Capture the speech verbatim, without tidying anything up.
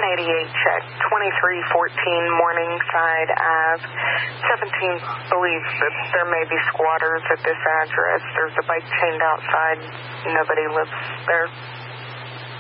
eighty-eight check, twenty-three fourteen Morningside Ave. seventeen believes that there may be squatters at this address. There's a bike chained outside. Nobody lives there.